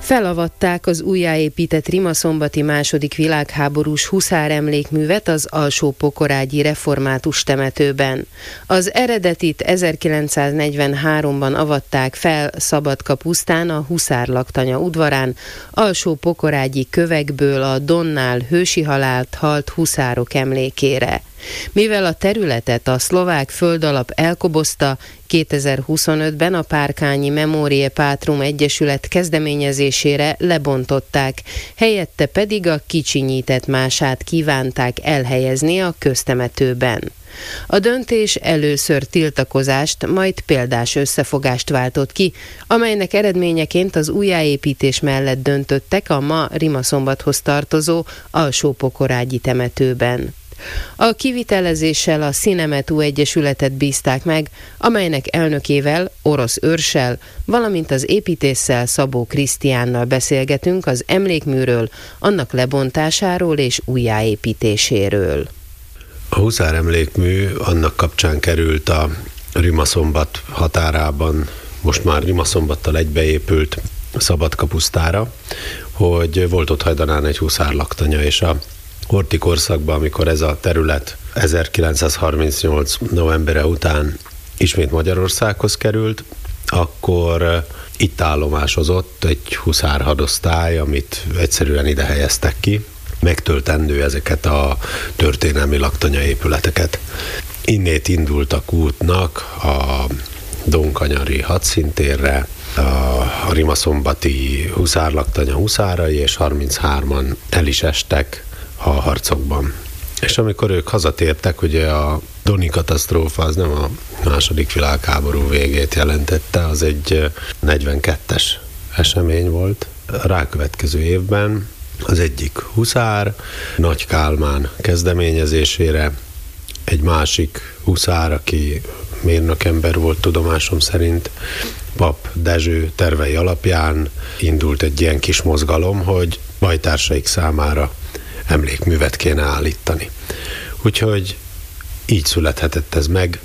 Felavatták az újjáépített Rimaszombati II. Világháborús huszáremlékművet az Alsó-Pokorágyi református temetőben. Az eredetit 1943-ban avatták fel Szabadka pusztán a huszárlaktanya udvarán, Alsó-Pokorágyi kövekből a Donnál hősi halált halt huszárok emlékére. Mivel a területet a szlovák földalap elkobozta, 2025-ben a Párkányi Memórie Pátrum Egyesület kezdeményezésére lebontották, helyette pedig a kicsinyített mását kívánták elhelyezni a köztemetőben. A döntés először tiltakozást, majd példás összefogást váltott ki, amelynek eredményeként az újjáépítés mellett döntöttek a ma Rimaszombathoz tartozó Alsó-Pokorágyi temetőben. A kivitelezéssel a Cinemetú Egyesületet bízták meg, amelynek elnökével, Orosz Őrssel, valamint az építésszel, Szabó Krisztiánnal beszélgetünk az emlékműről, annak lebontásáról és újjáépítéséről. A huszáremlékmű annak kapcsán került a Rimaszombat határában, most már Rimaszombattal egybeépült Szabadka pusztára, hogy volt ott hajdanán egy huszárlaktanya, és a Horthy korszakban, amikor ez a terület 1938. novembere után ismét Magyarországhoz került, akkor itt állomásozott egy huszárhadosztály, amit egyszerűen ide helyeztek ki, megtöltendő ezeket a történelmi laktanya épületeket. Innét indultak útnak a Donkanyari hadszíntérre, a Rimaszombati huszárlaktanya huszárai, és 33-an el is estek a harcokban. És amikor ők hazatértek, ugye a Doni katasztrófa az nem a II. Világháború végét jelentette, az egy 42-es esemény volt. A rákövetkező évben az egyik huszár Nagy Kálmán kezdeményezésére, egy másik huszár, aki mérnökember volt tudomásom szerint, Pap Dezső tervei alapján indult egy ilyen kis mozgalom, hogy bajtársaik számára emlékművet kéne állítani. Úgyhogy így születhetett ez meg.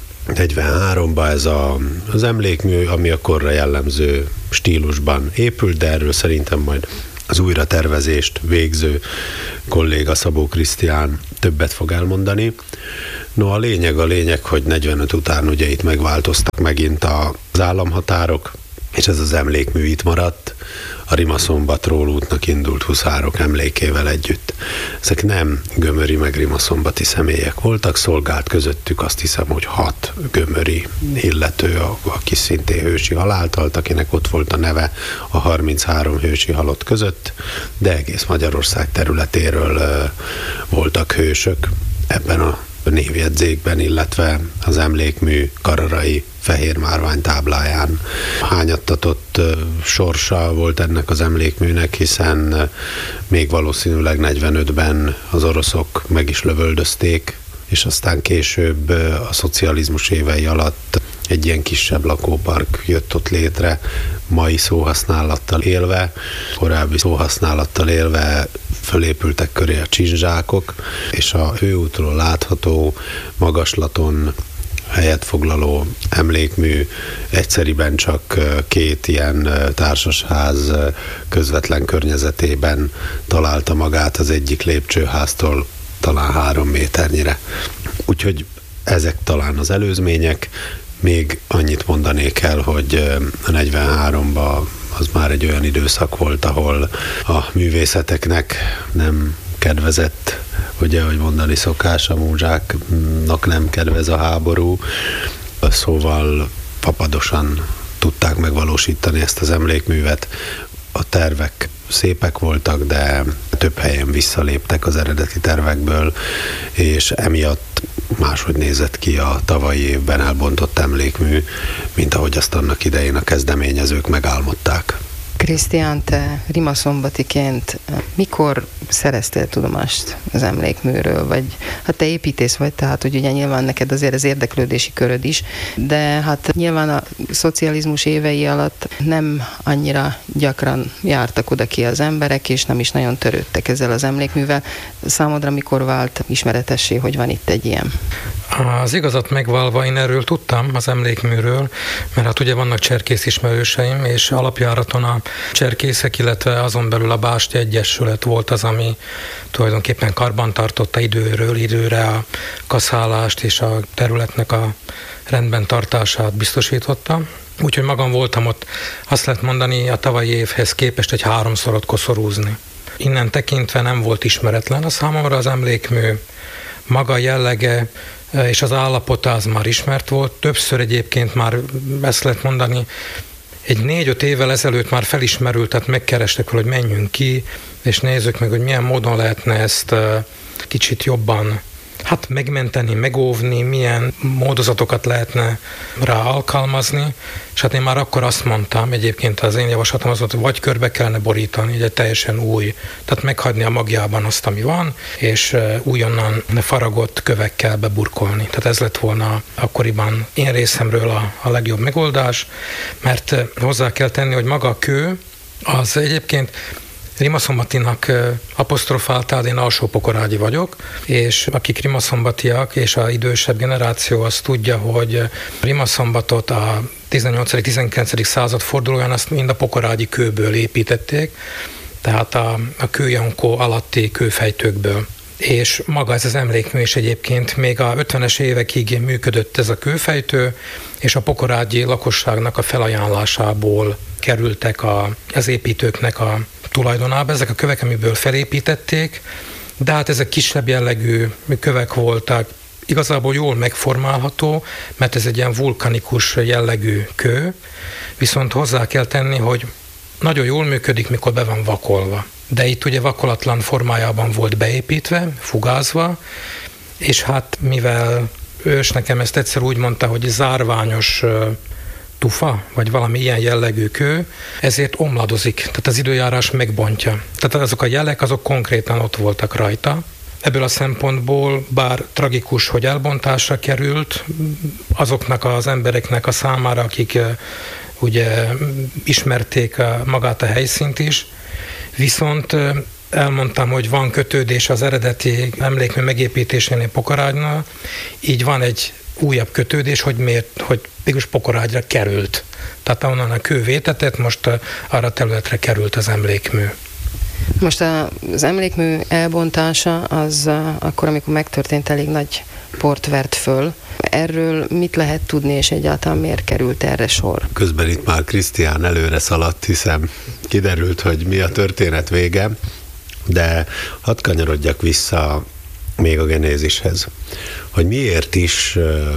43-ban ez az emlékmű, ami a korra jellemző stílusban épült, de erről szerintem majd az újratervezést végző kolléga Szabó Krisztián többet fog elmondani. No, a lényeg, hogy 45 után ugye itt megváltoztak megint az államhatárok, és ez az emlékmű itt maradt, a Rimaszombatról útnak indult huszárok emlékével együtt. Ezek nem gömöri meg rimaszombati személyek voltak, szolgált közöttük azt hiszem, hogy 6 gömöri illető, aki szintén hősi halált halt, akinek ott volt a neve a 33 hősi halott között, de egész Magyarország területéről voltak hősök ebben a névjegyzékben, illetve az emlékmű kararai fehér márvány tábláján. Hányattatott sorsa volt ennek az emlékműnek, hiszen még valószínűleg 45-ben az oroszok meg is lövöldözték, és aztán később a szocializmus évei alatt egy ilyen kisebb lakópark jött ott létre, mai szóhasználattal élve, korábbi szóhasználattal élve fölépültek köré a csinzsákok, és a főútról látható magaslaton helyet foglaló emlékmű egyszeriben csak 2 ilyen társasház közvetlen környezetében találta magát, az egyik lépcsőháztól talán 3 méternyire. Úgyhogy ezek talán az előzmények. Még annyit mondanék el, hogy a 43-ban az már egy olyan időszak volt, ahol a művészeteknek nem kedvezett, ugye, ahogy mondani szokás, a múzsáknak nem kedvez a háború, szóval papadosan tudták megvalósítani ezt az emlékművet. A tervek szépek voltak, de több helyen visszaléptek az eredeti tervekből, és emiatt máshogy nézett ki a tavalyi évben elbontott emlékmű, mint ahogy azt annak idején a kezdeményezők megálmodták. Krisztián, te rimaszombatiként mikor szereztél tudomást az emlékműről, vagy hát te építész vagy, tehát hogy ugye nyilván neked azért az érdeklődési köröd is, de hát nyilván a szocializmus évei alatt nem annyira gyakran jártak oda ki az emberek, és nem is nagyon törődtek ezzel az emlékművel. Számodra mikor vált ismeretessé, hogy van itt egy ilyen? Az igazat megvalva én erről tudtam, az emlékműről, mert hát ugye vannak cserkész ismerőseim, és alapjáraton a cserkészek, illetve azon belül a Bástya Egyesület volt az, ami tulajdonképpen karbantartotta időről időre a kaszálást és a területnek a rendben tartását biztosította. Úgyhogy magam voltam ott, azt lehet mondani, a tavalyi évhez képest egy 3-szorot koszorúzni. Innen tekintve nem volt ismeretlen a számomra az emlékmű, maga jellege és az állapota az már ismert volt. Többször egyébként már ezt lehet mondani, egy 4-5 évvel ezelőtt már felismerült, tehát megkerestek, hogy menjünk ki, és nézzük meg, hogy milyen módon lehetne ezt kicsit jobban megmenteni, megóvni, milyen módozatokat lehetne rá alkalmazni, és hát én már akkor azt mondtam, egyébként az én javaslatom az volt, hogy vagy körbe kellene borítani, egy teljesen új, tehát meghagyni a magjában azt, ami van, és újonnan faragott kövekkel beburkolni. Tehát ez lett volna akkoriban én részemről a legjobb megoldás, mert hozzá kell tenni, hogy maga a kő, az egyébként Rimaszombatinak apostrofáltál, én alsópokorágyi vagyok, és akik rimaszombatiak, és az idősebb generáció az tudja, hogy Rimaszombatot a 18.-19. század fordulóján azt mind a pokorágyi kőből építették, tehát a kőjankó alatti kőfejtőkből. És maga ez az emlékmű is egyébként még a 50-es évekig működött ez a kőfejtő, és a pokorágyi lakosságnak a felajánlásából kerültek az építőknek a tulajdonába. Ezek a kövek, amiből felépítették, de hát ezek kisebb jellegű kövek voltak, igazából jól megformálható, mert ez egy ilyen vulkanikus jellegű kő, viszont hozzá kell tenni, hogy nagyon jól működik, mikor be van vakolva. De itt ugye vakolatlan formájában volt beépítve, fugázva, és hát mivel ős nekem ezt egyszer úgy mondta, hogy zárványos tufa, vagy valami ilyen jellegű kő, ezért omladozik, tehát az időjárás megbontja. Tehát azok a jelek, azok konkrétan ott voltak rajta. Ebből a szempontból, bár tragikus, hogy elbontásra került, azoknak az embereknek a számára, akik ugye ismerték magát a helyszínt is, viszont elmondtam, hogy van kötődés az eredeti emlékmű megépítésénél Pokorágynál, így van egy újabb kötődés, hogy miért, hogy mégis Pokorágyra került. Tehát onnan a kő vétetett, most arra a területre került az emlékmű. Most az emlékmű elbontása az akkor, amikor megtörtént, elég nagy port vert föl. Erről mit lehet tudni, és egyáltalán miért került erre sor? Közben itt már Krisztián előre szaladt, hiszen kiderült, hogy mi a történet vége, de hadd kanyarodjak vissza még a genézishez, hogy miért is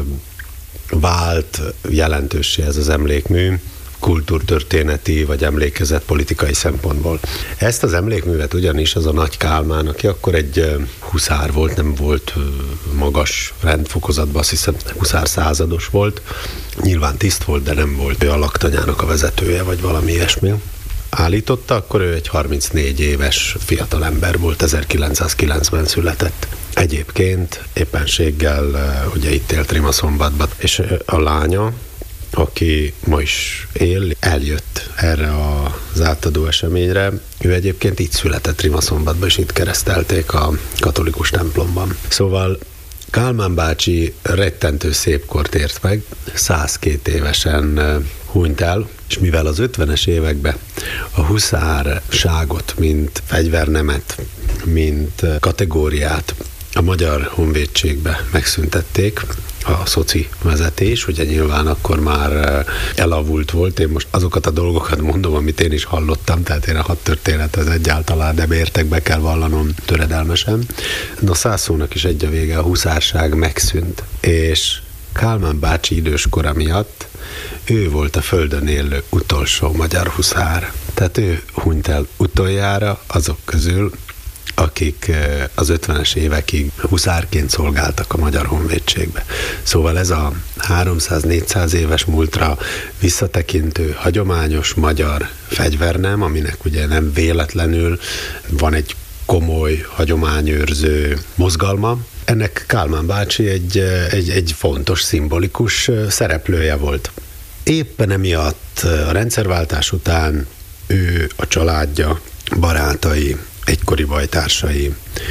vált jelentőssé ez az emlékmű kultúrtörténeti vagy emlékezetpolitikai szempontból. Ezt az emlékművet ugyanis az a Nagy Kálmán, aki akkor egy huszár volt, nem volt magas rendfokozatban, azt hiszem huszár százados volt, nyilván tiszt volt, de nem volt ő a laktanyának a vezetője, vagy valami ilyesmi. Állította, akkor ő egy 34 éves fiatalember volt, 1909-ben született. Egyébként éppenséggel ugye itt élt Rimaszombatban, és a lánya, aki ma is él, eljött erre az átadó eseményre. Ő egyébként itt született Rimaszombatban, és itt keresztelték a katolikus templomban. Szóval Kálmán bácsi rettentő szép kort ért meg, 102 évesen hunyt el, és mivel az 50-es években a huszárságot, mint fegyvernemet, mint kategóriát a Magyar Honvédségbe megszüntették, a szoci vezetés, ugye nyilván akkor már elavult volt. Én most azokat a dolgokat mondom, amit én is hallottam, tehát én a hadtörténethez egyáltalán nem értek, be kell vallanom töredelmesen. Na, 100 szónak is egy a vége, a huszárság megszűnt, és Kálmán bácsi időskora miatt ő volt a földön élő utolsó magyar huszár. Tehát ő hunyt el utoljára azok közül, akik az 50-es évekig huszárként szolgáltak a Magyar Honvédségbe. Szóval ez a 300-400 éves múltra visszatekintő hagyományos magyar fegyvernem, aminek ugye nem véletlenül van egy komoly hagyományőrző mozgalma, ennek Kálmán bácsi egy fontos, szimbolikus szereplője volt. Éppen emiatt a rendszerváltás után ő, a családja, barátai, egykori bajtársai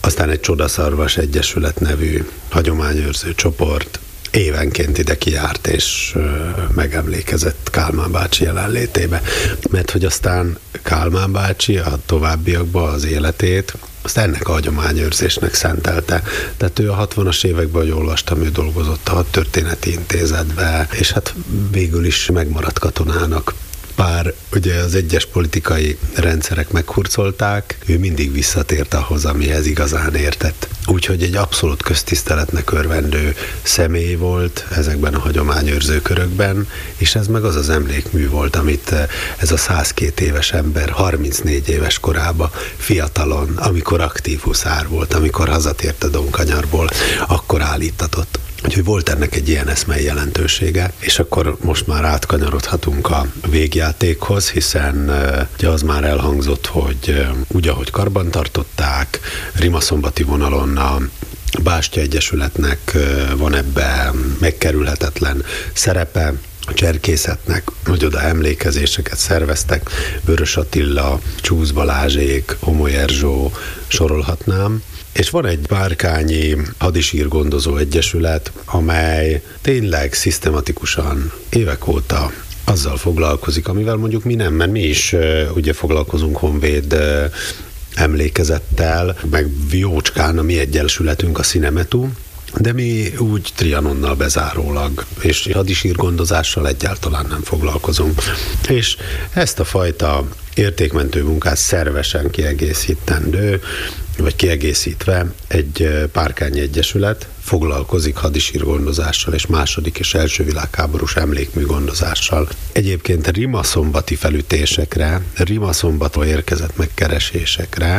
Aztán egy Csodaszarvas Egyesület nevű hagyományőrző csoport évenként ide kijárt és megemlékezett Kálmán bácsi jelenlétébe. Mert hogy aztán Kálmán bácsi a továbbiakban az életét azt ennek a hagyományőrzésnek szentelte. Tehát ő a 60-as években, ahogy olvastam, ő dolgozott a Hadtörténeti Intézetbe, és hát végül is megmaradt katonának. Bár ugye az egyes politikai rendszerek meghurcolták, ő mindig visszatért ahhoz, amihez igazán értett. Úgyhogy egy abszolút köztiszteletnek örvendő személy volt ezekben a hagyományőrző körökben, és ez meg az az emlékmű volt, amit ez a 102 éves ember 34 éves korában, fiatalon, amikor aktív huszár volt, amikor hazatért a Donkanyarból, akkor állítatott. Úgyhogy volt ennek egy ilyen eszmei jelentősége, és akkor most már átkanyarodhatunk a végjátékhoz, hiszen ugye az már elhangzott, hogy úgy, ahogy karbantartották, rimaszombati vonalon a Bástya Egyesületnek van ebben megkerülhetetlen szerepe, a cserkészetnek, hogy oda emlékezéseket szerveztek, Vörös Attila, Csúsz Balázsék, Omoly Erzsó, sorolhatnám. És van egy Párkányi Hadisírgondozó Egyesület, amely tényleg szisztematikusan évek óta azzal foglalkozik, amivel mondjuk mi nem, mert mi is ugye foglalkozunk honvéd emlékezettel, meg jócskán a mi egyesületünk a Cinemetu, de mi úgy Trianonnal bezárólag, és hadisírgondozással egyáltalán nem foglalkozunk. És ezt a fajta értékmentő munkát szervesen kiegészítendő, vagy kiegészítve egy Párkányi Egyesület foglalkozik hadisírgondozással és második és első világháborús emlékműgondozással. Egyébként rimaszombati felütésekre, rimaszombatról érkezett megkeresésekre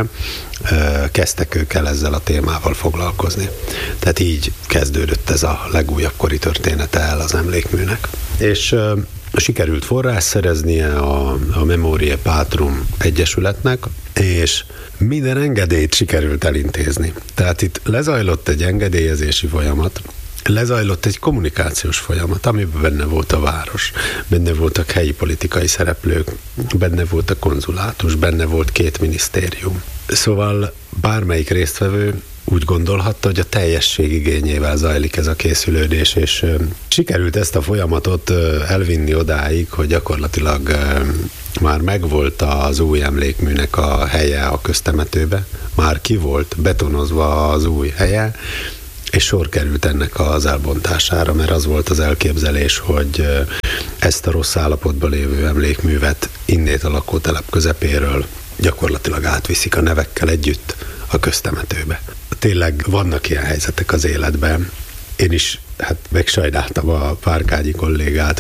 kezdtek ők el ezzel a témával foglalkozni. Tehát így kezdődött ez a legújabb kori története el az emlékműnek. És sikerült forrás szereznie a Memoriae Patrum Egyesületnek, és minden engedélyt sikerült elintézni. Tehát itt lezajlott egy engedélyezési folyamat, lezajlott egy kommunikációs folyamat, amiben benne volt a város, benne voltak helyi politikai szereplők, benne volt a konzulátus, benne volt 2 minisztérium. Szóval bármelyik résztvevő úgy gondolhatta, hogy a teljesség igényével zajlik ez a készülődés, és sikerült ezt a folyamatot elvinni odáig, hogy gyakorlatilag már megvolt az új emlékműnek a helye a köztemetőbe, már ki volt betonozva az új helye, és sor került ennek az elbontására, mert az volt az elképzelés, hogy ezt a rossz állapotban lévő emlékművet innét a lakótelep közepéről gyakorlatilag átviszik a nevekkel együtt a köztemetőbe. Tényleg vannak ilyen helyzetek az életben. Én is megsajnáltam a párkányi kollégát,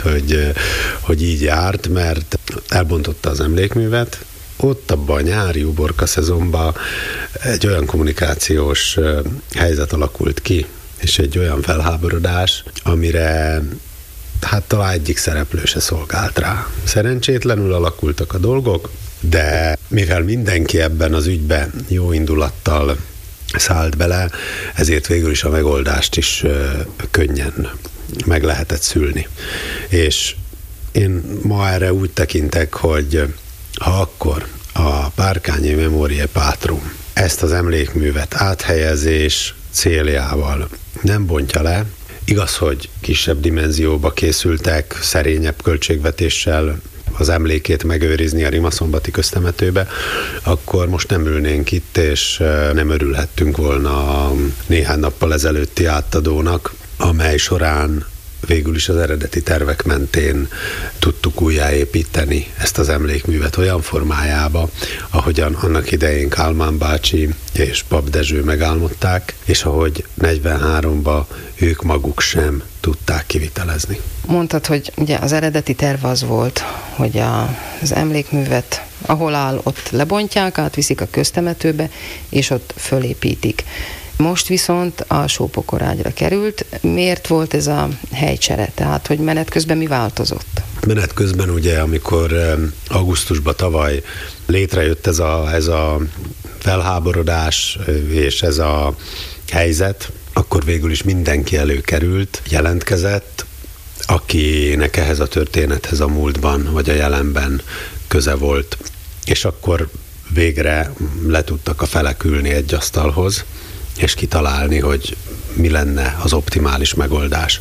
hogy így járt, mert elbontotta az emlékművet. Ott abban a nyári uborka szezonban egy olyan kommunikációs helyzet alakult ki, és egy olyan felháborodás, amire talán egyik szereplő se szolgált rá. Szerencsétlenül alakultak a dolgok, de mivel mindenki ebben az ügyben jó indulattal szállt bele, ezért végül is a megoldást is könnyen meg lehetett szülni. És én ma erre úgy tekintek, hogy ha akkor a Párkányi Memoriae Patrum ezt az emlékművet áthelyezés céljával nem bontja le, igaz, hogy kisebb dimenzióba készültek, szerényebb költségvetéssel az emlékét megőrizni a rimaszombati köztemetőbe, akkor most nem ülnénk itt, és nem örülhettünk volna néhány nappal ezelőtti átadónak, amely során végül is az eredeti tervek mentén tudtuk újjáépíteni ezt az emlékművet olyan formájába, ahogyan annak idején Kálmán bácsi és Pap Dezső megálmodták, és ahogy 43-ban ők maguk sem tudták kivitelezni. Mondtad, hogy ugye az eredeti terv az volt, hogy az emlékművet, ahol áll, ott lebontják, átviszik a köztemetőbe, és ott fölépítik. Most viszont a sópokorágyra került. Miért volt ez a helycsere? Tehát, hogy menet közben mi változott? Menet közben ugye, amikor augusztusban tavaly létrejött ez a felháborodás és ez a helyzet, akkor végül is mindenki előkerült, jelentkezett, akinek ehhez a történethez a múltban vagy a jelenben köze volt. És akkor végre le tudtak a felek ülni egy asztalhoz, és kitalálni, hogy mi lenne az optimális megoldás.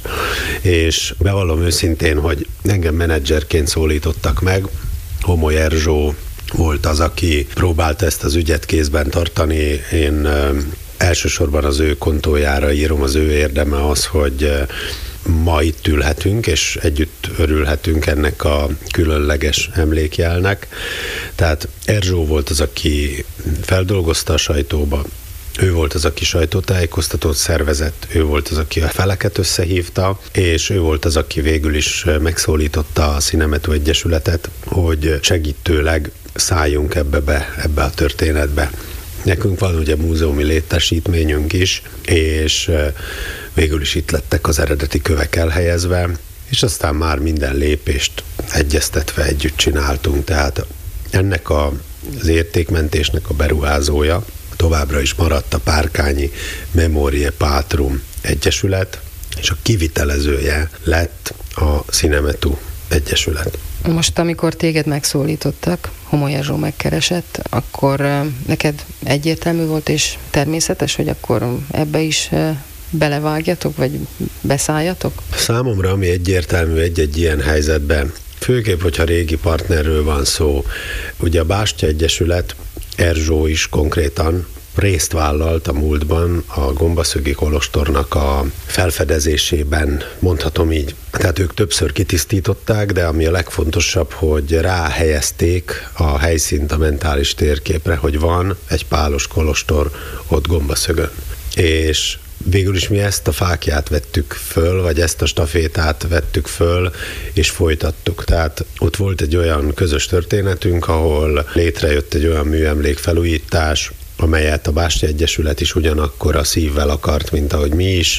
És bevallom őszintén, hogy engem menedzserként szólítottak meg, Homoly Erzsó volt az, aki próbálta ezt az ügyet kézben tartani. Én elsősorban az ő kontójára írom, az ő érdeme az, hogy ma itt ülhetünk, és együtt örülhetünk ennek a különleges emlékjelnek. Tehát Erzsó volt az, aki feldolgozta a sajtóba, ő volt az, aki sajtótájékoztatót szervezett, ő volt az, aki a feleket összehívta, és ő volt az, aki végül is megszólította a Cinemetu Egyesületet, hogy segítőleg szálljunk ebbe a történetbe. Nekünk van ugye múzeumi létesítményünk is, és végül is itt lettek az eredeti kövek elhelyezve, és aztán már minden lépést egyeztetve együtt csináltunk, tehát ennek az értékmentésnek a beruházója továbbra is maradt a Párkányi Memoriae Patrum Egyesület, és a kivitelezője lett a Cinemetu Egyesület. Most, amikor téged megszólítottak, Homoly Erzsó megkeresett, akkor neked egyértelmű volt és természetes, hogy akkor ebbe is belevágjatok, vagy beszálljatok? Számomra, ami egyértelmű egy ilyen helyzetben, főképp, hogyha régi partnerről van szó, ugye a Bástya Egyesület, Erzsó is konkrétan részt vállalt a múltban a Gombaszögi kolostornak a felfedezésében, mondhatom így. Tehát ők többször kitisztították, de ami a legfontosabb, hogy ráhelyezték a helyszínt a mentális térképre, hogy van egy pálos kolostor ott Gombaszögön. És végül is mi ezt a fáklyát vettük föl, vagy ezt a stafétát vettük föl, és folytattuk. Tehát ott volt egy olyan közös történetünk, ahol létrejött egy olyan műemlék felújítás, amelyet a Bástya Egyesület is ugyanakkor a szívvel akart, mint ahogy mi is,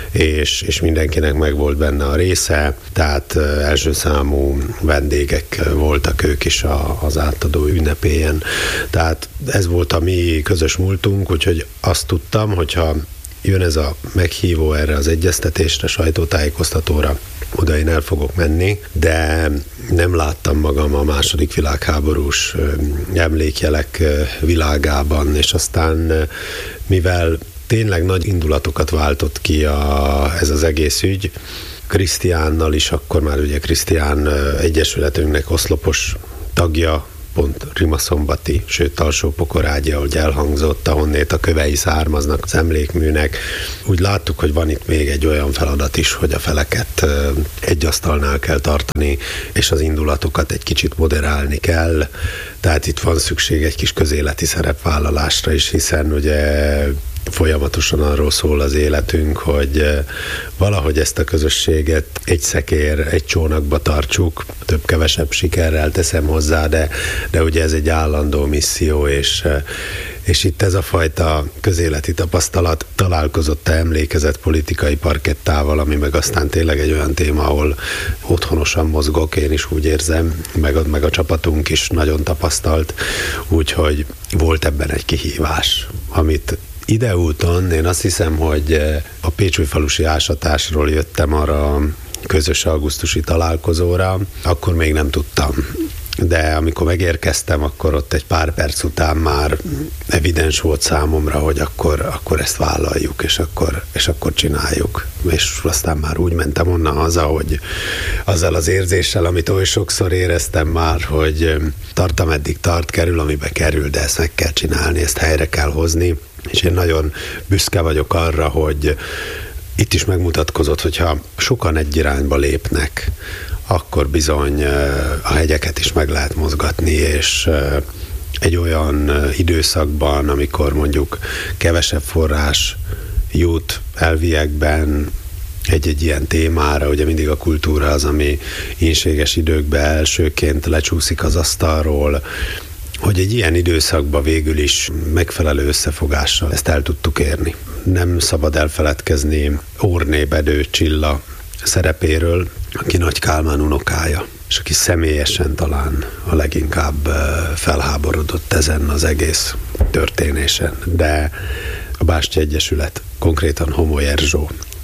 és mindenkinek meg volt benne a része, tehát első számú vendégek voltak ők is az átadó ünnepélyen. Tehát ez volt a mi közös múltunk, úgyhogy azt tudtam, hogyha jön ez a meghívó erre az egyeztetésre, sajtótájékoztatóra, oda én el fogok menni, de nem láttam magam a II. Világháborús emlékjelek világában, és aztán mivel tényleg nagy indulatokat váltott ki ez az egész ügy, Krisztiánnal is, akkor már ugye Krisztián Egyesületünknek oszlopos tagja, pont Rimaszombati, sőt Alsó-Pokorágyi, ahogy elhangzott, ahonnét a kövei származnak az emlékműnek. Úgy láttuk, hogy van itt még egy olyan feladat is, hogy a feleket egy asztalnál kell tartani, és az indulatokat egy kicsit moderálni kell. Tehát itt van szükség egy kis közéleti szerepvállalásra is, hiszen ugye folyamatosan arról szól az életünk, hogy valahogy ezt a közösséget egy szekér, egy csónakba tartsuk, több-kevesebb sikerrel teszem hozzá, de ugye ez egy állandó misszió, és itt ez a fajta közéleti tapasztalat találkozott emlékezett politikai parkettával, ami meg aztán tényleg egy olyan téma, ahol otthonosan mozgok, én is úgy érzem, meg a csapatunk is nagyon tapasztalt, úgyhogy volt ebben egy kihívás, amit ideúton én azt hiszem, hogy a Pécsújfalusi ásatásról jöttem arra a közös augusztusi találkozóra, akkor még nem tudtam. De amikor megérkeztem, akkor ott egy pár perc után már evidens volt számomra, hogy akkor ezt vállaljuk, és akkor csináljuk. És aztán már úgy mentem onnan haza, hogy azzal az érzéssel, amit oly sokszor éreztem már, hogy tart, ameddig tart, kerül, amibe kerül, de ezt meg kell csinálni, ezt helyre kell hozni. És én nagyon büszke vagyok arra, hogy itt is megmutatkozott, hogyha sokan egy irányba lépnek, akkor bizony a hegyeket is meg lehet mozgatni, és egy olyan időszakban, amikor mondjuk kevesebb forrás jut elviekben egy ilyen témára, ugye mindig a kultúra az, ami ínséges időkben elsőként lecsúszik az asztalról, hogy egy ilyen időszakban végül is megfelelő összefogással ezt el tudtuk érni. Nem szabad elfeledkezni Orné Bedő Csilla szerepéről, aki Nagy Kálmán unokája, és aki személyesen talán a leginkább felháborodott ezen az egész történésen. De a Bástya Egyesület, konkrétan Homoly Erzsó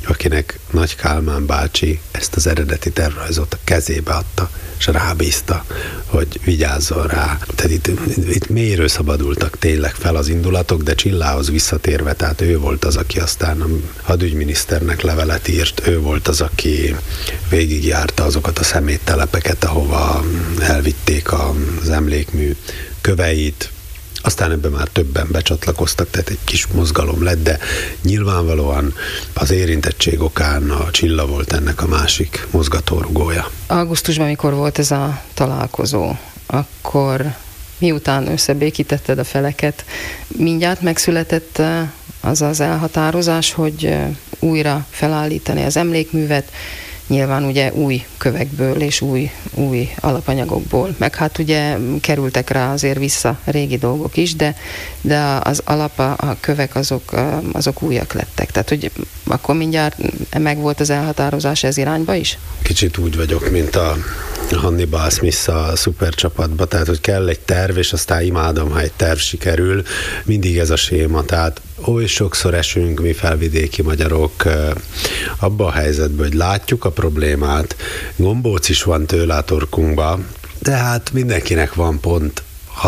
akinek Nagy Kálmán bácsi ezt az eredeti tervrajzot a kezébe adta, és rábízta, hogy vigyázzon rá. Tehát itt mélyről szabadultak tényleg fel az indulatok, de Csillához visszatérve, tehát ő volt az, aki aztán a hadügyminiszternek levelet írt, ő volt az, aki végigjárta azokat a szeméttelepeket, ahova elvitték az emlékmű köveit. Aztán ebben már többen becsatlakoztak, tehát egy kis mozgalom lett, de nyilvánvalóan az érintettség okán a Csilla volt ennek a másik mozgatórugója. Augusztusban, amikor volt ez a találkozó, akkor miután összebékítetted a feleket, mindjárt megszületett az az elhatározás, hogy újra felállítani az emlékművet, nyilván ugye új kövekből és új alapanyagokból, meg hát ugye kerültek rá azért vissza régi dolgok is, de az alap, a kövek azok újak lettek. Tehát, hogy akkor mindjárt megvolt az elhatározás ez irányba is? Kicsit úgy vagyok, mint a Hannibal Smith a szupercsapatban, tehát, hogy kell egy terv, és aztán imádom, ha egy terv sikerül. Mindig ez a séma, tehát oly sokszor esünk mi felvidéki magyarok abba a helyzetben, hogy látjuk a problémát, gombóc is van tőle a torkunkba, de hát mindenkinek van pont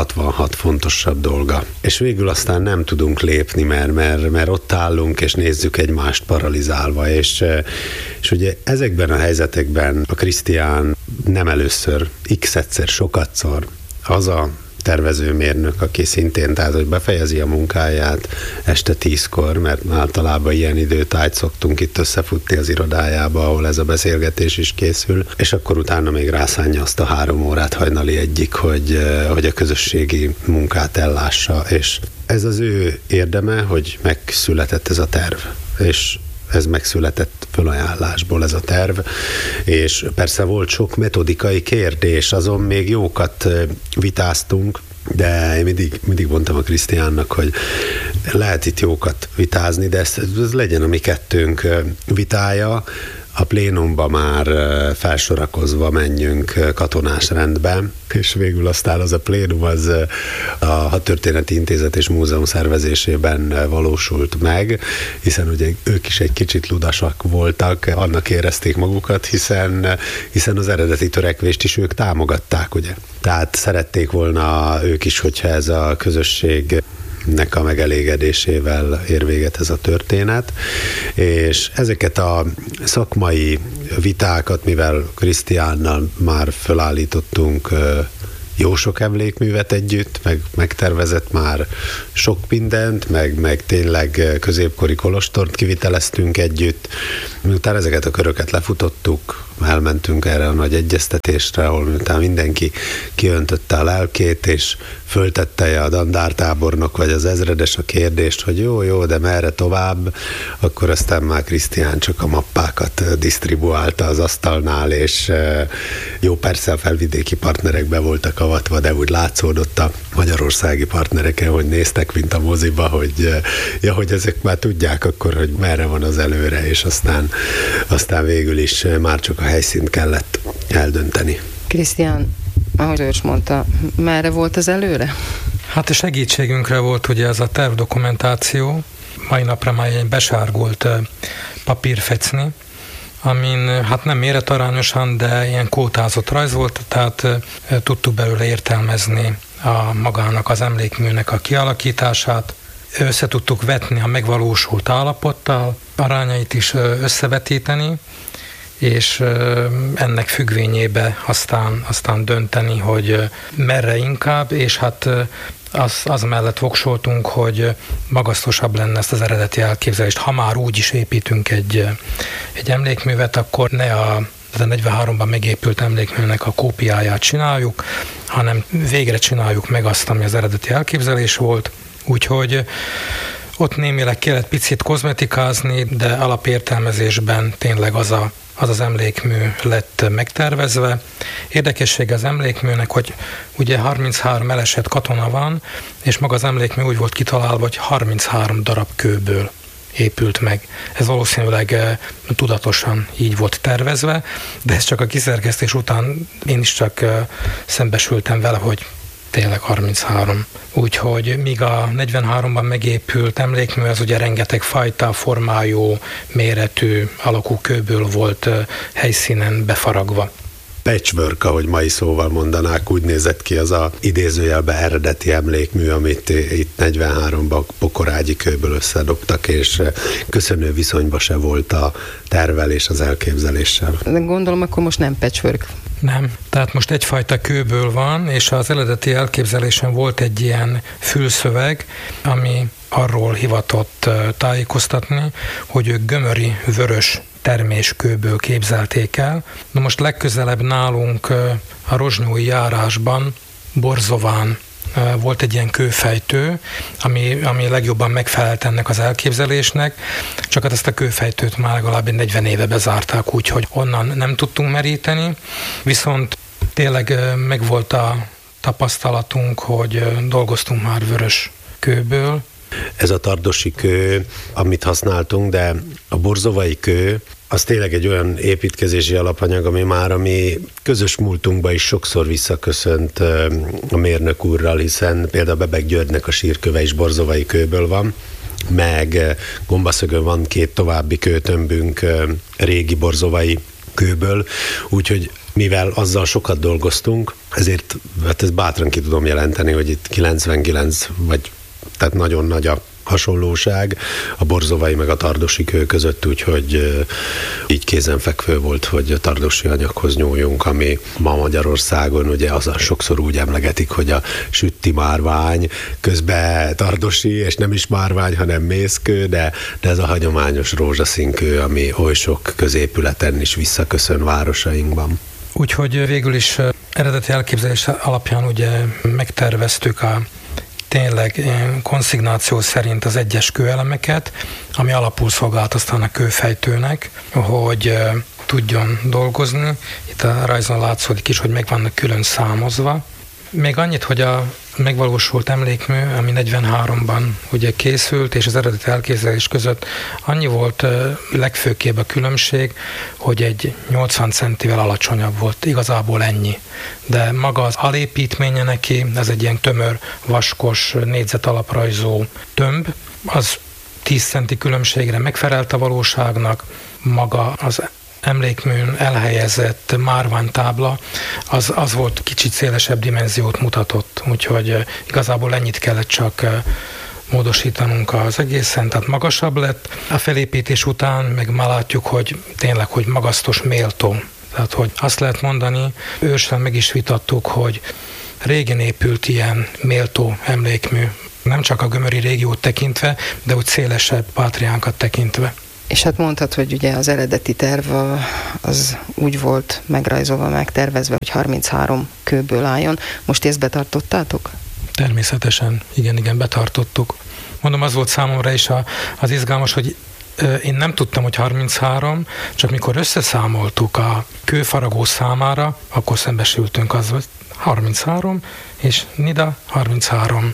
66 fontosabb dolga. És végül aztán nem tudunk lépni, mert ott állunk, és nézzük egymást paralizálva, és ugye ezekben a helyzetekben a Krisztián nem először, x-egyszer, sokatszor az a tervezőmérnök, aki szintén, tehát, hogy befejezi a munkáját este 10-kor, mert általában ilyen időtájt szoktunk itt összefutni az irodájába, ahol ez a beszélgetés is készül, és akkor utána még rászánja azt a 3 órát hajnali egyik, hogy a közösségi munkát ellássa, és ez az ő érdeme, hogy megszületett ez a terv, és ez megszületett fölajánlásból ez a terv, és persze volt sok metodikai kérdés, azon még jókat vitáztunk, de én mindig mondtam a Krisztiánnak, hogy lehet itt jókat vitázni, de ez legyen a mi kettőnk vitája, a plénumba már felsorakozva menjünk katonás rendben, és végül aztán az a plénum az a Hadtörténeti Intézet és Múzeum szervezésében valósult meg, hiszen ugye ők is egy kicsit ludasak voltak, annak érezték magukat, hiszen az eredeti törekvést is ők támogatták, ugye. Tehát szerették volna ők is, hogyha ez a közösség nek a megelégedésével ér véget ez a történet, és ezeket a szakmai vitákat, mivel Krisztiánnal már felállítottunk jó sok emlékművet együtt, meg megtervezett már sok mindent, meg tényleg középkori kolostort kiviteleztünk együtt. Miután ezeket a köröket lefutottuk, elmentünk erre a nagy egyeztetésre, ahol miután mindenki kiöntötte a lelkét, és föltette a dandártábornok vagy az ezredes a kérdést, hogy jó, de merre tovább, akkor aztán már Krisztián csak a mappákat disztribuálta az asztalnál, és jó, persze a felvidéki partnerek be voltak avatva, de úgy látszódott a magyarországi partnereken, hogy néztek, mint a moziba, hogy ezek már tudják akkor, hogy merre van az előre, és aztán végül is már csak a helyszínt kellett eldönteni. Krisztián, ahogy Őrs mondta, merre volt az előre? Hát a segítségünkre volt ugye ez a tervdokumentáció, mai napra már egy besárgult papírfecni, amin hát nem méretarányosan, de ilyen kótázott rajz volt, tehát tudtuk belőle értelmezni magának az emlékműnek a kialakítását, össze tudtuk vetni a megvalósult állapottal, arányait is összevetíteni, és ennek függvényébe aztán dönteni, hogy merre inkább, és hát az mellett voksoltunk, hogy magasztosabb lenne ezt az eredeti elképzelést. Ha már úgy is építünk egy emlékművet, akkor ne a 43-ban megépült emlékműnek a kópiáját csináljuk, hanem végre csináljuk meg azt, ami az eredeti elképzelés volt. Úgyhogy ott némileg kellett picit kozmetikázni, de alapértelmezésben tényleg az emlékmű lett megtervezve. Érdekessége az emlékműnek, hogy ugye 33 elesett katona van, és maga az emlékmű úgy volt kitalálva, hogy 33 darab kőből épült meg. Ez valószínűleg tudatosan így volt tervezve, de ez csak a kiszerkesztés után én is csak szembesültem vele, hogy tényleg 33. Úgyhogy míg a 43-ban megépült emlékmű, az ugye rengeteg fajta, formájú, méretű, alakú kőből volt helyszínen befaragva. Patchwork, ahogy mai szóval mondanák, úgy nézett ki az a idézőjelbe eredeti emlékmű, amit itt 43-ban pokorágyi kőből összedobtak, és köszönő viszonyba se volt a tervelés az elképzeléssel. De gondolom, akkor most nem patchwork. Nem, tehát most egyfajta kőből van, és az eredeti elképzelésen volt egy ilyen fülszöveg, ami arról hivatott tájékoztatni, hogy ők gömöri vörös terméskőből képzelték el. Na most legközelebb nálunk a rozsnyói járásban, Borzován volt egy ilyen kőfejtő, ami legjobban megfelelt ennek az elképzelésnek, csak hát ezt a kőfejtőt már legalább 40 éve bezárták, úgyhogy onnan nem tudtunk meríteni, viszont tényleg megvolt a tapasztalatunk, hogy dolgoztunk már vörös kőből. Ez a tardosi kő, amit használtunk, de a borzovai kő, az tényleg egy olyan építkezési alapanyag, ami már a mi közös múltunkba is sokszor visszaköszönt a mérnök úrral, hiszen például Bebek Györgynek a sírköve is borzovai kőből van, meg Gombaszögön van 2 további kőtömbünk régi borzovai kőből, úgyhogy mivel azzal sokat dolgoztunk, ezért hát ezt bátran ki tudom jelenteni, hogy itt 99 vagy tehát nagyon nagy a hasonlóság a borzovai meg a tardosi kő között, úgyhogy így kézenfekvő volt, hogy a tardosi anyaghoz nyúljunk, ami ma Magyarországon ugye az sokszor úgy emlegetik, hogy a sütti márvány, közben tardosi, és nem is márvány, hanem mészkő, de ez a hagyományos rózsaszínkő, ami oly sok középületen is visszaköszön városainkban. Úgyhogy végül is eredeti elképzelés alapján ugye megterveztük tényleg konszignáció szerint az egyes kőelemeket, ami alapul szolgált aztán a kőfejtőnek, hogy tudjon dolgozni. Itt a rajzon látszódik is, hogy meg vannak külön számozva. Még annyit, hogy a megvalósult emlékmű, ami 43-ban ugye készült, és az eredeti elképzelés között annyi volt legfőképp a különbség, hogy egy 80 centivel alacsonyabb volt, igazából ennyi. De maga az alépítménye neki, ez egy ilyen tömör, vaskos, négyzetalaprajzó tömb, az 10 centi különbségre megfelelt a valóságnak, maga az emlékműn elhelyezett márványtábla, az volt kicsit szélesebb dimenziót mutatott, úgyhogy igazából ennyit kellett csak módosítanunk az egészen, tehát magasabb lett. A felépítés után meg már látjuk, hogy tényleg, hogy magasztos, méltó. Tehát, hogy azt lehet mondani, ősen meg is vitattuk, hogy régen épült ilyen méltó emlékmű, nem csak a gömöri régiót tekintve, de úgy szélesebb Pátriánkat tekintve. És hát mondhatod, hogy ugye az eredeti terv az úgy volt megrajzolva, megtervezve, hogy 33 kőből álljon. Most ezt betartottátok? Természetesen, igen, betartottuk. Mondom, az volt számomra is az izgalmas, hogy én nem tudtam, hogy 33, csak mikor összeszámoltuk a kőfaragó számára, akkor szembesültünk az, hogy 33, és Nida 33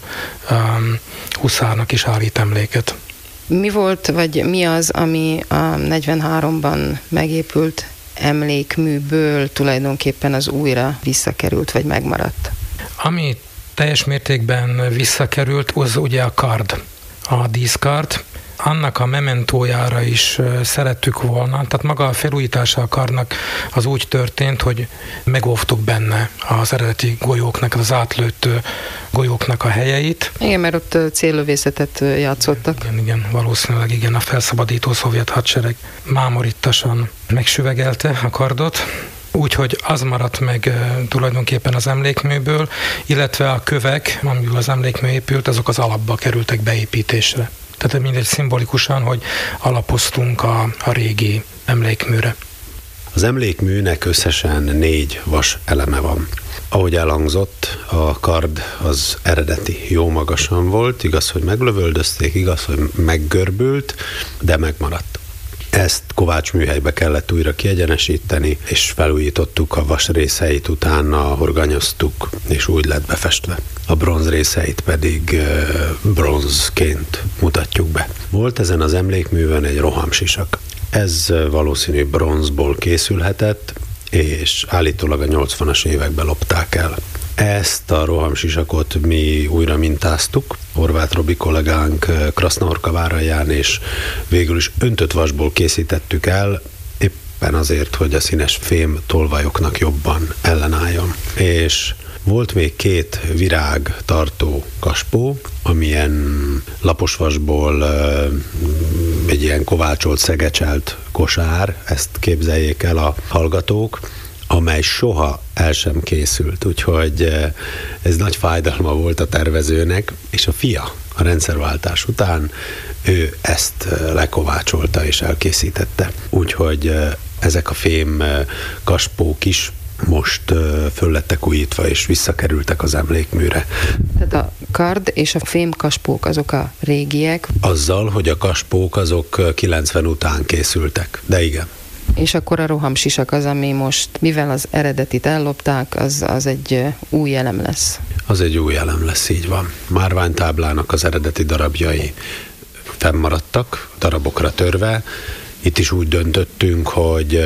huszárnak is állít emléket. Mi volt, vagy mi az, ami a 43-ban megépült emlékműből tulajdonképpen az újra visszakerült, vagy megmaradt? Ami teljes mértékben visszakerült, az ugye a kard, a díszkard. Annak a mementójára is szerettük volna, tehát maga a felújítása a kardnak az úgy történt, hogy megóvtuk benne az eredeti golyóknak, az átlőtt golyóknak a helyeit. Igen, mert ott céllövészetet játszottak. Igen, valószínűleg igen, a felszabadító szovjet hadsereg mámorittasan megsüvegelte a kardot. Úgyhogy az maradt meg tulajdonképpen az emlékműből, illetve a kövek, amiből az emlékmű épült, azok az alapba kerültek beépítésre. Tehát mindegy szimbolikusan, hogy alapoztunk a régi emlékműre. Az emlékműnek összesen 4 vas eleme van. Ahogy elhangzott, a kard az eredeti jó magasan volt, igaz, hogy meglövöldözték, igaz, hogy meggörbült, de megmaradt. Ezt Kovács műhelybe kellett újra kiegyenesíteni, és felújítottuk a vas részeit, utána horganyoztuk, és úgy lett befestve. A bronz részeit pedig bronzként mutatjuk be. Volt ezen az emlékművön egy rohamsisak. Ez valószínű bronzból készülhetett, és állítólag a 80-as években lopták el. Ezt a rohamsisakot mi újra mintáztuk, Horváth Robi kollégánk Krasznahorka-Váralján, és végül is öntött vasból készítettük el, éppen azért, hogy a színes fém tolvajoknak jobban ellenálljon. És volt még 2 virág tartó kaspó, amilyen laposvasból egy ilyen kovácsolt, szegecselt kosár, ezt képzeljék el a hallgatók, amely soha el sem készült, úgyhogy ez nagy fájdalma volt a tervezőnek, és a fia a rendszerváltás után ő ezt lekovácsolta és elkészítette. Úgyhogy ezek a fém kaspók is most föl lettek újítva, és visszakerültek az emlékműre. Tehát a kard és a fémkaspók azok a régiek? Azzal, hogy a kaspók azok 90 után készültek, de igen. És akkor a rohamsisak az, ami most, mivel az eredetit ellopták, az egy új elem lesz. Az egy új elem lesz, így van. Márványtáblának az eredeti darabjai fennmaradtak, darabokra törve. Itt is úgy döntöttünk, hogy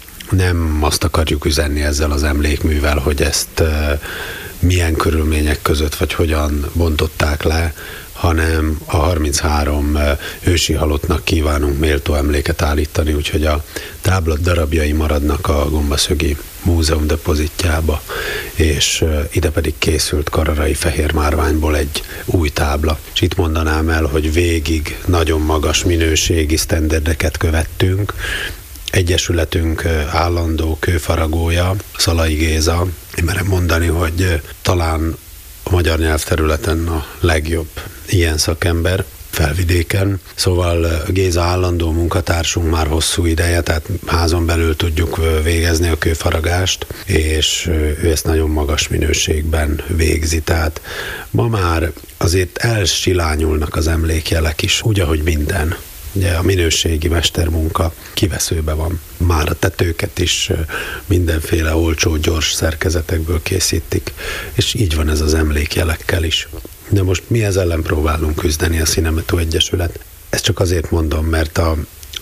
nem azt akarjuk üzenni ezzel az emlékművel, hogy ezt milyen körülmények között, vagy hogyan bontották le, hanem a 33 ősi halottnak kívánunk méltó emléket állítani, úgyhogy a tábla darabjai maradnak a Gombaszögi Múzeum depozitjába, és ide pedig készült kararai fehér márványból egy új tábla. És itt mondanám el, hogy végig nagyon magas minőségi sztenderdeket követtünk. Egyesületünk állandó kőfaragója, Szalai Géza, én merem mondani, hogy talán a magyar nyelvterületen a legjobb ilyen szakember Felvidéken. Szóval Géza állandó munkatársunk már hosszú ideje, tehát házon belül tudjuk végezni a kőfaragást, és ő ezt nagyon magas minőségben végzi. Tehát ma már azért elsilányulnak az emlékjelek is, úgy, ahogy minden. Ugye a minőségi mestermunka kiveszőbe van. Már a tetőket is mindenféle olcsó, gyors szerkezetekből készítik, és így van ez az emlékjelekkel is. De most mi ezzel ellen próbálunk küzdeni, a Cinemetto Egyesület. Ezt csak azért mondom, mert a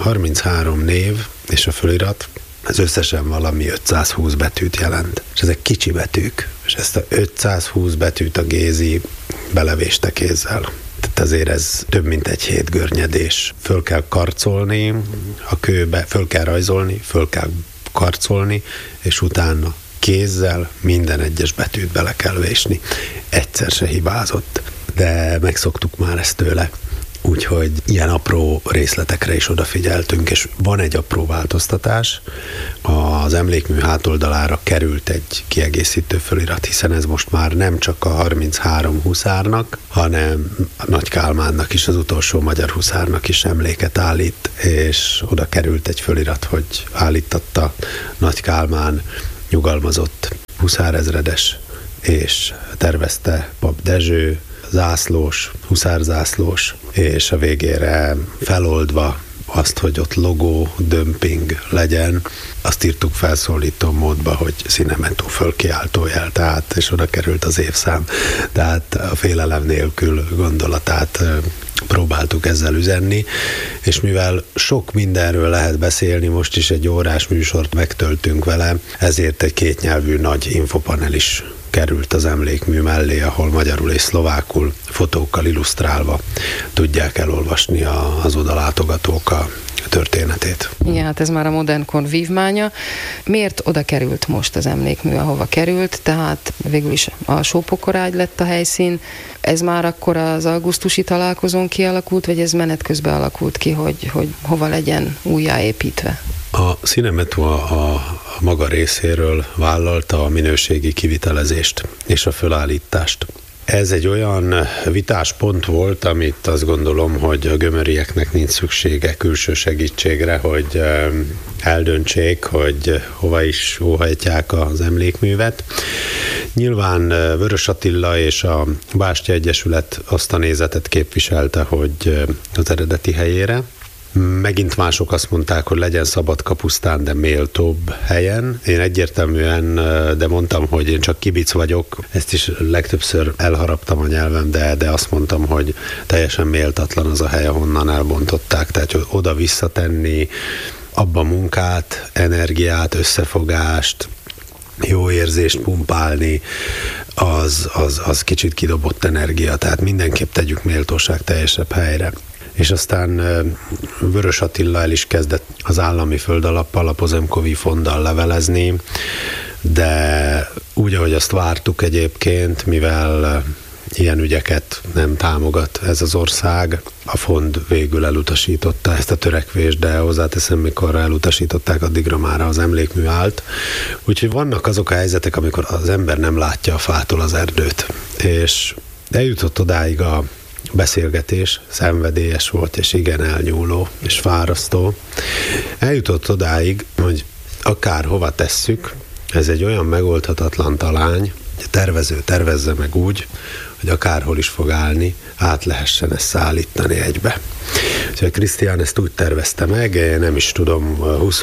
33 név és a fölirat, ez összesen valami 520 betűt jelent. És ezek kicsi betűk, és ezt a 520 betűt a Gézi belevéste kézzel. Tehát azért ez több mint egy hét görnyedés. Föl kell karcolni a kőbe, föl kell rajzolni, föl kell karcolni, és utána kézzel minden egyes betűt bele kell vésni. Egyszer se hibázott, de megszoktuk már ezt tőle. Úgyhogy ilyen apró részletekre is odafigyeltünk, és van egy apró változtatás. Az emlékmű hátoldalára került egy kiegészítő fölirat, hiszen ez most már nem csak a 33 huszárnak, hanem a Nagy Kálmánnak is, az utolsó magyar huszárnak is emléket állít, és oda került egy fölirat, hogy állítatta Nagy Kálmán, nyugalmazott huszárezredes, és tervezte Pap Dezső, zászlós, huszárzászlós, és a végére feloldva azt, hogy ott logó, dömping legyen, azt írtuk felszólító módba, hogy Cinemetto fölkiáltójel, tehát, és oda került az évszám. Tehát a félelem nélkül gondolatát próbáltuk ezzel üzenni, és mivel sok mindenről lehet beszélni, most is egy órás műsort megtöltünk vele, ezért egy kétnyelvű nagy infopanel is került az emlékmű mellé, ahol magyarul és szlovákul fotókkal illusztrálva tudják elolvasni az odalátogatók a történetét. Igen, hát ez már a modern kor vívmánya. Miért oda került most az emlékmű, ahova került? Tehát végül is a Sópokorágy lett a helyszín. Ez már akkor az augusztusi találkozón kialakult, vagy ez menet közben alakult ki, hogy hova legyen újjáépítve? A Cinemetto a maga részéről vállalta a minőségi kivitelezést és a fölállítást. Ez egy olyan vitáspont volt, amit azt gondolom, hogy a gömörieknek nincs szüksége külső segítségre, hogy eldöntsék, hogy hova is óhajtják az emlékművet. Nyilván Vörös Attila és a Bástya Egyesület azt a nézetet képviselte, hogy az eredeti helyére. Megint mások azt mondták, hogy legyen Szabadka-pusztán, de méltóbb helyen. Én egyértelműen, de mondtam, hogy én csak kibic vagyok. Ezt is legtöbbször elharaptam a nyelvem, de azt mondtam, hogy teljesen méltatlan az a hely, ahonnan elbontották. Tehát, hogy oda visszatenni abba munkát, energiát, összefogást, jó érzést pumpálni, az kicsit kidobott energia, tehát mindenképp tegyük méltóság teljesebb helyre. És aztán Vörös Attila el is kezdett az állami földalappal, a Pozemkovi fonddal levelezni, de úgy, ahogy azt vártuk egyébként, mivel ilyen ügyeket nem támogat ez az ország, a fond végül elutasította ezt a törekvést, de hozzáteszem, mikor elutasították, addigra már az emlékmű állt. Úgyhogy vannak azok a helyzetek, amikor az ember nem látja a fától az erdőt, és eljutott odáig a beszélgetés, szenvedélyes volt, és igen elnyúló, és fárasztó. Eljutott odáig, hogy akár hova tesszük, ez egy olyan megoldhatatlan talány, hogy a tervező tervezze meg úgy, hogy akárhol is fog állni, át lehessen ezt szállítani egybe. Úgyhogy Krisztián ezt úgy tervezte meg, én nem is tudom,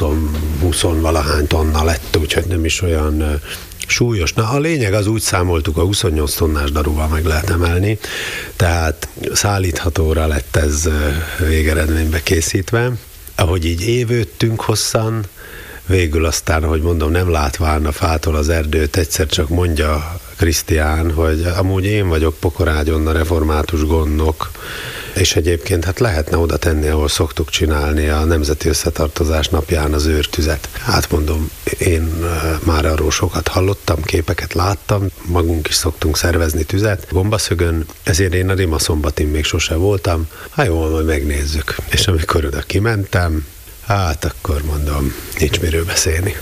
20-valahány tonna lett, úgyhogy nem is olyan súlyos. Na, a lényeg az, úgy számoltuk, a 28 tonnás daruval meg lehet emelni, tehát szállíthatóra lett ez végeredménybe készítve. Ahogy így évődtünk hosszan, végül aztán, ahogy mondom, nem látván a fától az erdőt, egyszer csak mondja Krisztián, hogy amúgy én vagyok Pokorágyon a református gondnok, és egyébként hát lehetne oda tenni, ahol szoktuk csinálni a Nemzeti Összetartozás napján az őrtüzet. Hát mondom, én már arról sokat hallottam, képeket láttam, magunk is szoktunk szervezni tüzet Gombaszögön, ezért én a Rimaszombatin még sose voltam. Hát jól, majd megnézzük. És amikor oda kimentem, hát akkor mondom, nincs miről beszélni.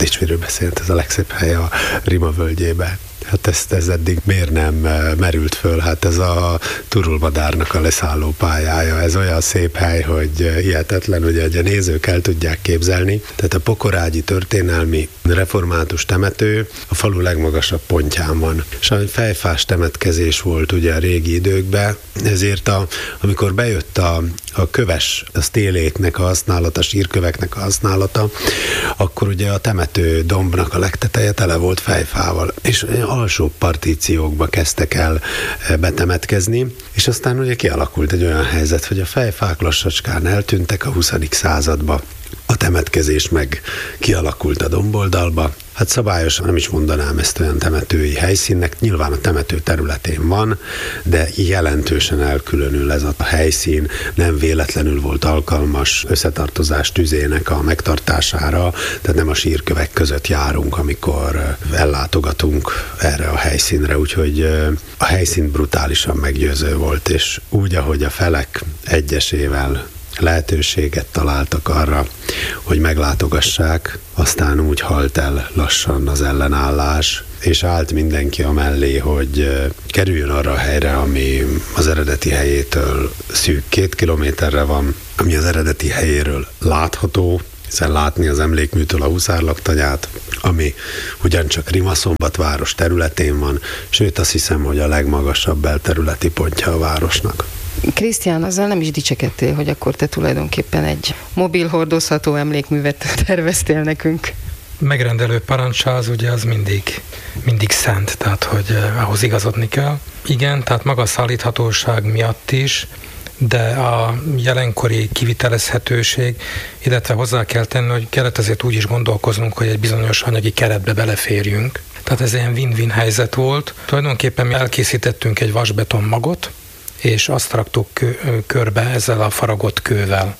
Ez a legszebb hely a Rima völgyében. Hát ez eddig miért nem merült föl? Hát ez a turulmadárnak a leszálló pályája. Ez olyan szép hely, hogy hihetetlen, hogy a nézők el tudják képzelni. Tehát a pokorágyi történelmi református temető a falu legmagasabb pontján van. És a fejfás temetkezés volt ugye a régi időkben, ezért amikor bejött a köves, a stéléknek a használata, a sírköveknek a használata, akkor ugye a temető dombnak a legteteje tele volt fejfával. És alsóbb partíciókba kezdtek el betemetkezni, és aztán ugye kialakult egy olyan helyzet, hogy a fejfák lassacskán eltűntek a 20. századba. A temetkezés meg kialakult a domboldalba. Hát szabályosan nem is mondanám ezt olyan temetői helyszínnek, nyilván a temető területén van, de jelentősen elkülönül ez a helyszín, nem véletlenül volt alkalmas összetartozás tüzének a megtartására, tehát nem a sírkövek között járunk, amikor ellátogatunk erre a helyszínre, úgyhogy a helyszín brutálisan meggyőző volt, és úgy, ahogy a felek egyesével lehetőséget találtak arra, hogy meglátogassák, aztán úgy halt el lassan az ellenállás, és állt mindenki amellé, hogy kerüljön arra a helyre, ami az eredeti helyétől szűk 2 kilométerre van, ami az eredeti helyéről látható, hiszen látni az emlékműtől a huszárlaktanyát, ami ugyancsak Rimaszombat város területén van, sőt azt hiszem, hogy a legmagasabb belterületi pontja a városnak. Krisztián, azzal nem is dicsekedtél, hogy akkor te tulajdonképpen egy mobil hordozható emlékművet terveztél nekünk. Megrendelő parancsáz, ugye az mindig szent, tehát hogy ahhoz igazodni kell. Igen, tehát maga a szállíthatóság miatt is, de a jelenkori kivitelezhetőség, illetve hozzá kell tenni, hogy kellett azért úgy is gondolkoznunk, hogy egy bizonyos anyagi keretbe beleférjünk. Tehát ez ilyen win-win helyzet volt. Tulajdonképpen mi elkészítettünk egy vasbeton magot, és azt raktuk körbe ezzel a faragott kővel.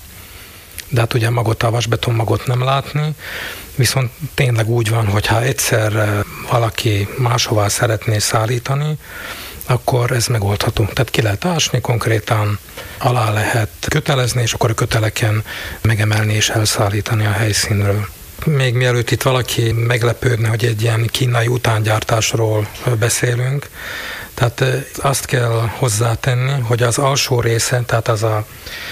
De hát ugye magot, a vasbeton magot nem látni, viszont tényleg úgy van, hogy ha egyszer valaki máshová szeretné szállítani, akkor ez megoldható. Tehát ki lehet ásni, konkrétan alá lehet kötelezni, és akkor a köteleken megemelni és elszállítani a helyszínről. Még mielőtt itt valaki meglepődne, hogy egy ilyen kínai utángyártásról beszélünk, tehát azt kell hozzátenni, hogy az alsó része, tehát az a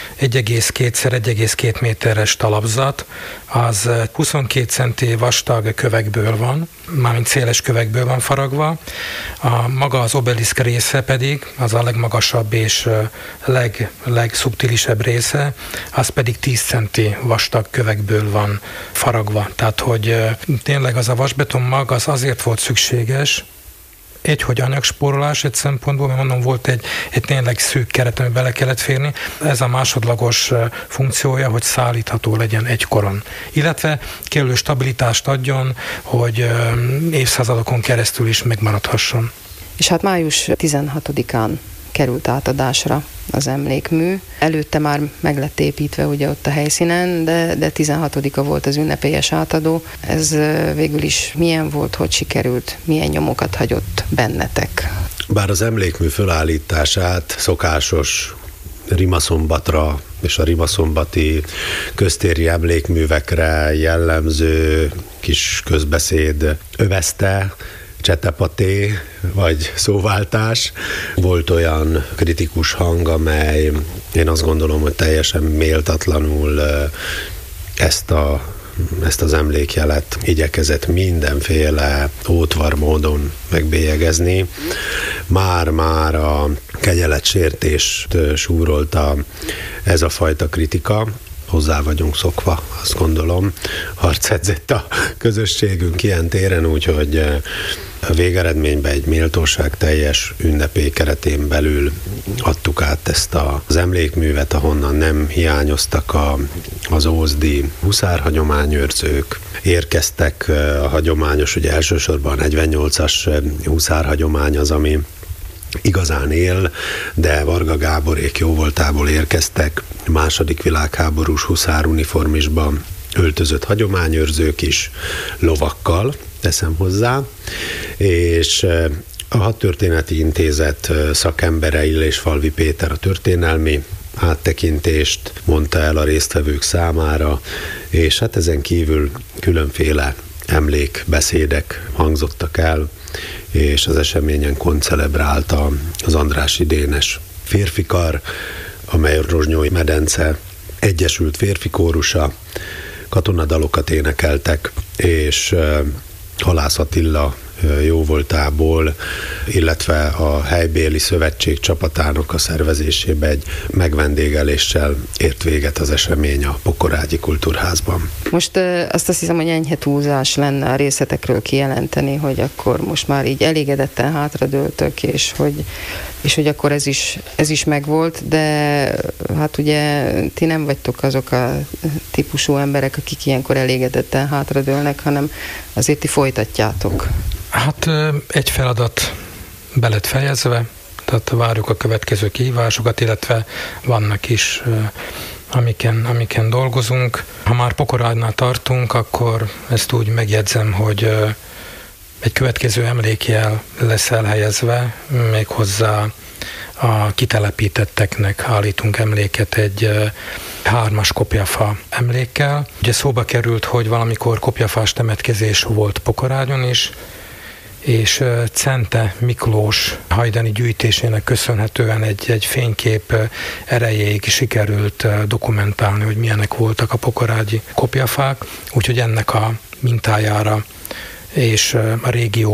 1,2x1,2 méteres talapzat, az 22 centi vastag kövekből van, mármint széles kövekből van faragva. A maga az obeliszk része pedig, az a legmagasabb és legszubtilisebb része, az pedig 10 centi vastag kövekből van faragva. Tehát, hogy tényleg az a vasbeton mag az azért volt szükséges, hogy anyagspórolás egy szempontból, mert mondom, volt egy tényleg szűk keret, amiben bele kellett férni. Ez a másodlagos funkciója, hogy szállítható legyen egykoron. Illetve kellő stabilitást adjon, hogy évszázadokon keresztül is megmaradhasson. és hát május 16-án került átadásra az emlékmű. Előtte már meg lett építve ugye ott a helyszínen, de 16-a volt az ünnepélyes átadó. Ez végül is milyen volt, hogy sikerült, milyen nyomokat hagyott bennetek? Bár az emlékmű fölállítását szokásos Rimaszombatra és a rimaszombati köztéri emlékművekre jellemző kis közbeszéd övezte, csetepaté vagy szóváltás. Volt olyan kritikus hang, amely én azt gondolom, hogy teljesen méltatlanul ezt az emlékjelet igyekezett mindenféle ótvar módon megbélyegezni. Már a kegyeletsértést súrolta ez a fajta kritika. Hozzá vagyunk szokva, azt gondolom. Harc edzett a közösségünk ilyen téren, úgyhogy a végeredményben egy méltóság teljes ünnepély keretén belül adtuk át ezt az emlékművet, ahonnan nem hiányoztak az ózdi huszárhagyományőrzők. Érkeztek a hagyományos, ugye elsősorban a 48-as huszárhagyomány az, ami igazán él, de Varga Gáborék jóvoltából érkeztek második világháborús huszáruniformisban öltözött hagyományőrzők is, lovakkal, teszem hozzá, és a Hadtörténeti Intézet szakembere Illés Falvi Péter a történelmi áttekintést mondta el a résztvevők számára, és hát ezen kívül különféle emlékbeszédek hangzottak el, és az eseményen koncelebrálta az Andrássy Dénes férfikar, amely a Rozsnyói medence egyesült férfi kórusa, katonadalokat énekeltek, és Halász Attila jóvoltából, illetve a helybéli szövetség csapatának a szervezésében egy megvendégeléssel ért véget az esemény a Pokorágyi Kultúrházban. Most azt hiszem, hogy enyhe túlzás lenne a részletekről kijelenteni, hogy akkor most már így elégedetten hátradőltök, és hogy akkor ez is megvolt, de hát ugye ti nem vagytok azok a típusú emberek, akik ilyenkor elégedetten hátradőlnek, hanem azért ti folytatjátok. Hát egy feladat be lett fejezve, tehát várjuk a következő kihívásokat, illetve vannak is, amiken dolgozunk. Ha már Pokorádnál tartunk, akkor ezt úgy megjegyzem, hogy egy következő emlékjel lesz elhelyezve, méghozzá a kitelepítetteknek állítunk emléket egy 3-as kopjafa emlékkel. Ugye szóba került, hogy valamikor kopjafás temetkezés volt Pokorádon is, és Czente Miklós hajdani gyűjtésének köszönhetően egy fénykép erejéig sikerült dokumentálni, hogy milyenek voltak a pokorágyi kopjafák, úgyhogy ennek a mintájára és a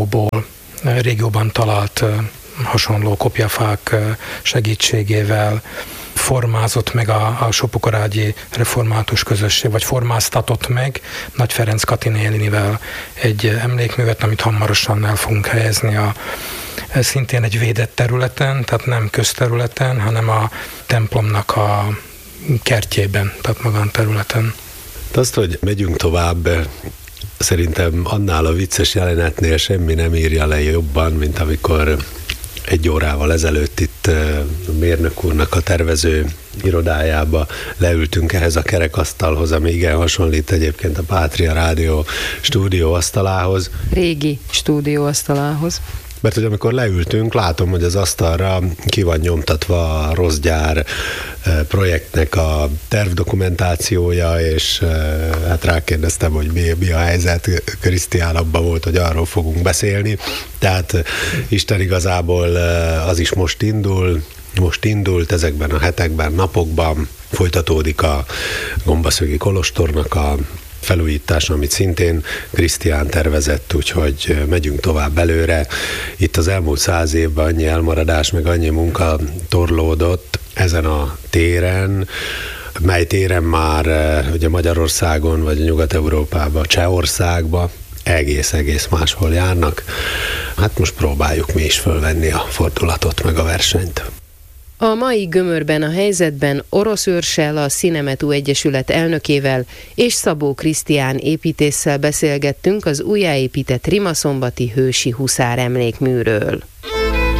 régióban talált hasonló kopjafák segítségével formázott meg a Sopokorágyi református közösség, vagy formáztatott meg Nagy Ferenc Kati nénivel egy emlékművet, amit hamarosan el fogunk helyezni szintén egy védett területen, tehát nem közterületen, hanem a templomnak a kertjében, tehát magánterületen. Azt, hogy megyünk tovább, szerintem annál a vicces jelenetnél semmi nem írja le jobban, mint amikor 1 órával ezelőtt itt a mérnök úrnak a tervező irodájába leültünk ehhez a kerekasztalhoz, ami igen hasonlít egyébként a Pátria Rádió stúdióasztalához. Régi stúdióasztalához. Mert hogy amikor leültünk, látom, hogy az asztalra ki van nyomtatva a Rossz Gyár projektnek a tervdokumentációja, és hát rákérdeztem, hogy mi a helyzet. Krisztián abban volt, hogy arról fogunk beszélni. Tehát Isten igazából az is most indult ezekben a hetekben, napokban. Folytatódik a Gombaszögi kolostornak a felújítása, amit szintén Krisztián tervezett, úgyhogy megyünk tovább előre. Itt az elmúlt 100 évben annyi elmaradás, meg annyi munka torlódott ezen a téren, mely téren már ugye Magyarországon, vagy Nyugat-Európában, Csehországban egész máshol járnak. Hát most próbáljuk mi is fölvenni a fordulatot, meg a versenyt. A mai Gömörben a helyzetben Orosz Őrssel, a Cinemetú Egyesület elnökével és Szabó Krisztián építésszel beszélgettünk az újjáépített rimaszombati hősi huszár emlékműről.